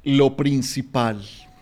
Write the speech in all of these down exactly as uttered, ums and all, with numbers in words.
Lo principal.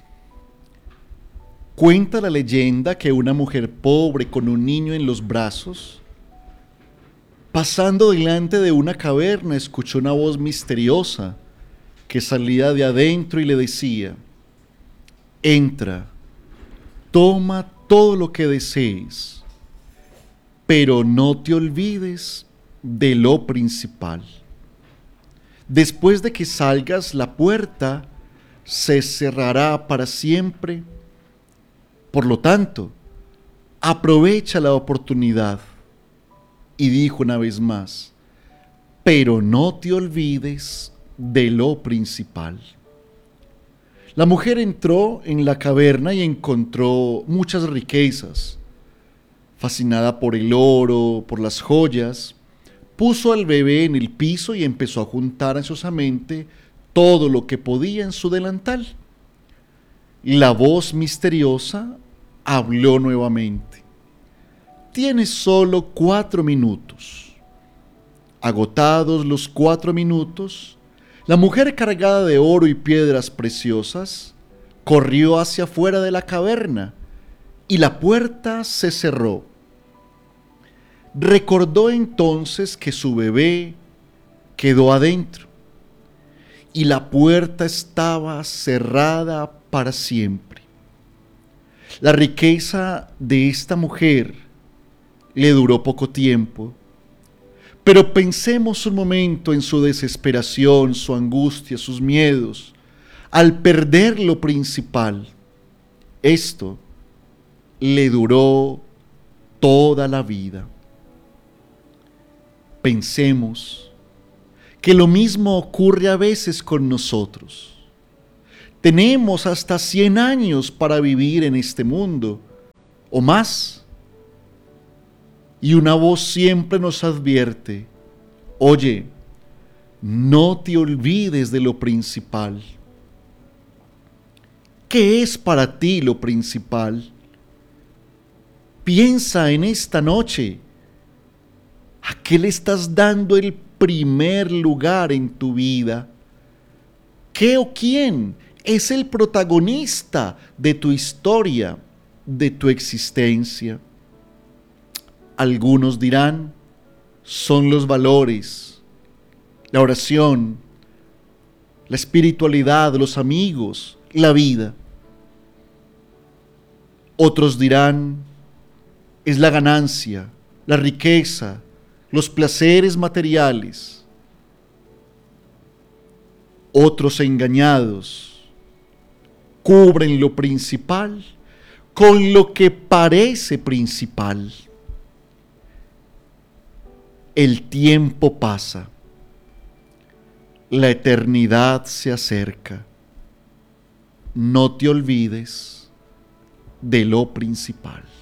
Cuenta la leyenda que una mujer pobre con un niño en los brazos, pasando delante de una caverna, escuchó una voz misteriosa que salía de adentro y le decía: entra, toma todo lo que desees, pero no te olvides de lo principal. Después de que salgas, la puerta se cerrará para siempre. Por lo tanto, aprovecha la oportunidad. Y dijo una vez más: pero no te olvides de lo principal. La mujer entró en la caverna y encontró muchas riquezas. Fascinada por el oro, por las joyas, puso al bebé en el piso y empezó a juntar ansiosamente todo lo que podía en su delantal. La voz misteriosa habló nuevamente: tienes solo cuatro minutos. Agotados los cuatro minutos, la mujer, cargada de oro y piedras preciosas, corrió hacia afuera de la caverna y la puerta se cerró. Recordó entonces que su bebé quedó adentro y la puerta estaba cerrada para siempre. La riqueza de esta mujer le duró poco tiempo, pero pensemos un momento en su desesperación, su angustia, sus miedos, al perder lo principal. Esto le duró toda la vida. Pensemos que lo mismo ocurre a veces con nosotros. Tenemos hasta cien años para vivir en este mundo, o más. Y una voz siempre nos advierte: oye, no te olvides de lo principal. ¿Qué es para ti lo principal? Piensa en esta noche. ¿A qué le estás dando el primer lugar en tu vida? ¿Qué o quién es el protagonista de tu historia, de tu existencia? Algunos dirán: son los valores, la oración, la espiritualidad, los amigos, la vida. Otros dirán: es la ganancia, la riqueza, los placeres materiales. Otros, engañados, cubren lo principal con lo que parece principal. El tiempo pasa, la eternidad se acerca. No te olvides de lo principal.